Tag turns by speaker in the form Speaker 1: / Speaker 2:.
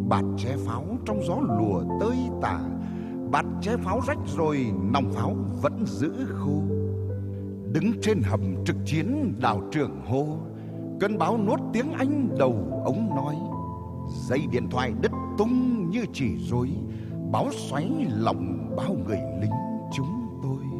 Speaker 1: Bạt che pháo trong gió lùa tơi tả, bạt che pháo rách rồi nòng pháo vẫn giữ khô. Đứng trên hầm trực chiến đảo trưởng hô, cơn bão nuốt tiếng Anh đầu ống nói. Dây điện thoại đứt tung như chỉ rối, bão xoáy lòng bao người lính chúng tôi.